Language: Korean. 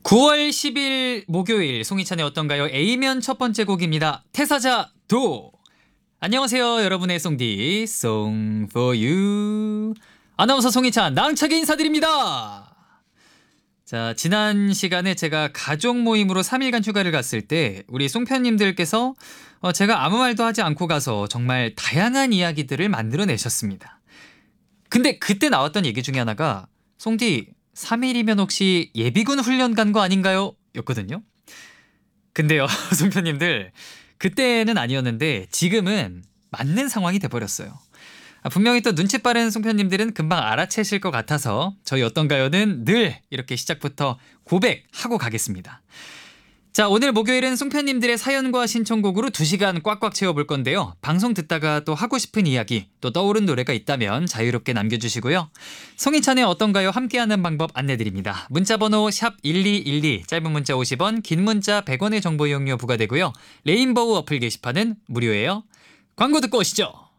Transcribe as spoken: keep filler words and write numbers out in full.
구월 십일 목요일 송이찬의 어떤가요? A면 첫 번째 곡입니다. 태사자 도. 안녕하세요 여러분의 송디 Song for you 아나운서 송이찬 낭차게 인사드립니다. 자, 지난 시간에 제가 가족 모임으로 삼 일간 휴가를 갔을 때 우리 송편님들께서 어, 제가 아무 말도 하지 않고 가서 정말 다양한 이야기들을 만들어내셨습니다. 근데 그때 나왔던 얘기 중에 하나가 송디 삼 일이면 혹시 예비군 훈련 간 거 아닌가요? 였거든요. 근데요 송편님들 그때는 아니었는데 지금은 맞는 상황이 돼버렸어요. 아, 분명히 또 눈치 빠른 송편님들은 금방 알아채실 것 같아서 저희 어떤가요는 늘 이렇게 시작부터 고백하고 가겠습니다. 자, 오늘 목요일은 송편님들의 사연과 신청곡으로 두 시간 꽉꽉 채워볼 건데요. 방송 듣다가 또 하고 싶은 이야기, 또 떠오른 노래가 있다면 자유롭게 남겨주시고요. 송이찬의 어떤가요? 함께하는 방법 안내드립니다. 문자번호 샵 일이일이, 짧은 문자 오십 원, 긴 문자 백 원의 정보 이용료 부과되고요. 레인보우 어플 게시판은 무료예요. 광고 듣고 오시죠.